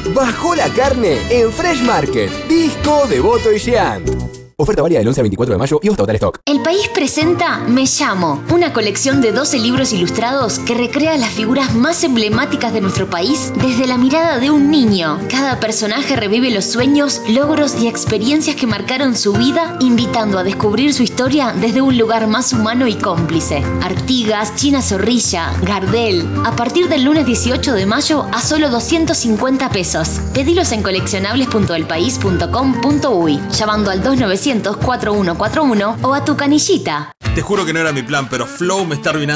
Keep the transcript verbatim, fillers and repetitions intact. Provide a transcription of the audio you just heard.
Bajó la carne en Fresh Market. Disco, Devoto y Jean. Oferta válida del once al veinticuatro de mayo y hasta agotar stock. El País presenta Me Llamo, una colección de doce libros ilustrados que recrea las figuras más emblemáticas de nuestro país desde la mirada de un niño. Cada personaje revive los sueños, logros y experiencias que marcaron su vida, invitando a descubrir su historia desde un lugar más humano y cómplice. Artigas, China Zorrilla, Gardel. A partir del lunes dieciocho de mayo a solo doscientos cincuenta pesos. Pedilos en coleccionables punto el país punto com punto uy, llamando al dos novecientos, cuatro uno cuatro uno o a tu canillita. Te juro que no era mi plan, pero Flow me está arruinando